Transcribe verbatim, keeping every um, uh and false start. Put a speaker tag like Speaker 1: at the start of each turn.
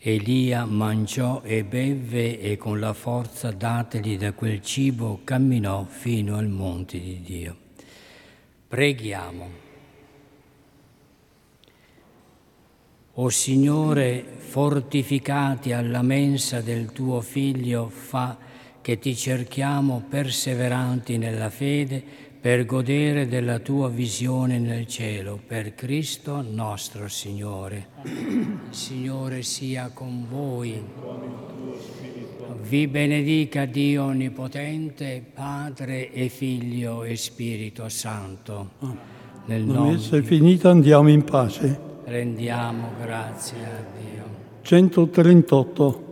Speaker 1: Elia mangiò e bevve e con la forza dategli da quel cibo camminò fino al monte di Dio. Preghiamo. O Signore, fortificati alla mensa del tuo Figlio, fa che ti cerchiamo perseveranti nella fede per godere della tua visione nel cielo, per Cristo nostro Signore. Il Signore sia con voi. Vi benedica Dio Onnipotente, Padre e Figlio e Spirito Santo. Nel
Speaker 2: La
Speaker 1: nome
Speaker 2: messa è
Speaker 1: di...
Speaker 2: finita, andiamo in pace.
Speaker 1: Rendiamo grazie a Dio.
Speaker 2: centotrentotto.